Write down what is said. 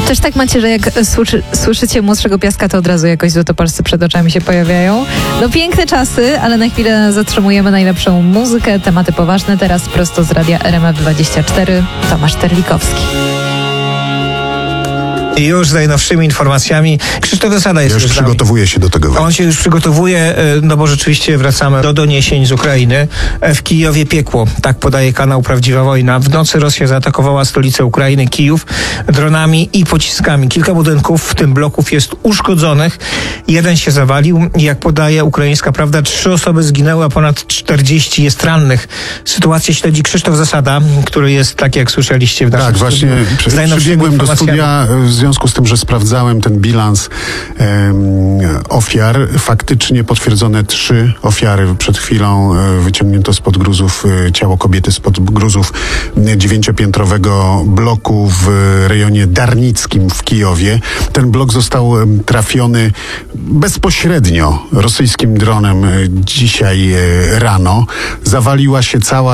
Też tak macie, że jak słyszycie Młodszego Piaska, to od razu jakoś złotopolscy przed oczami się pojawiają. No piękne czasy, ale na chwilę zatrzymujemy najlepszą muzykę, tematy poważne. Teraz prosto z radia RMF24 Tomasz Terlikowski. I już z najnowszymi informacjami. Krzysztof Zasada jest już z nami. Przygotowuje się do tego. On się już przygotowuje, no bo rzeczywiście wracamy do doniesień z Ukrainy. W Kijowie piekło, tak podaje kanał Prawdziwa Wojna. W nocy Rosja zaatakowała stolicę Ukrainy, Kijów, dronami i pociskami. Kilka budynków, w tym bloków, jest uszkodzonych. Jeden się zawalił. Jak podaje ukraińska Prawda, 3 osoby zginęły, a ponad 40 jest rannych. Sytuację śledzi Krzysztof Zasada, który jest, tak jak słyszeliście w naszym Tak, właśnie przybiegłem do studia w związku z tym, że sprawdzałem ten bilans ofiar. Faktycznie potwierdzone 3 ofiary. Przed chwilą wyciągnięto spod gruzów ciało kobiety spod gruzów 9-piętrowego bloku w rejonie Darnickim w Kijowie. Ten blok został trafiony bezpośrednio rosyjskim dronem dzisiaj rano. Zawaliła się cała